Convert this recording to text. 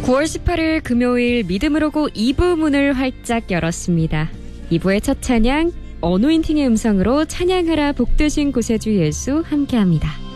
9월 18일 금요일 믿음으로고 2부 문을 활짝 열었습니다. 2부의 첫 찬양 어노인팅의 음성으로 찬양하라 복되신 구세주 예수 함께합니다.